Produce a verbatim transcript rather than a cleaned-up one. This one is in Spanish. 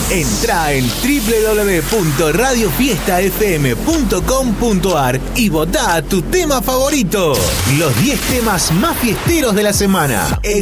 Entrá en doble u doble u doble u punto radio fiesta f m punto com punto a r y votá tu tema favorito. Los diez temas más fiesteros de la semana. En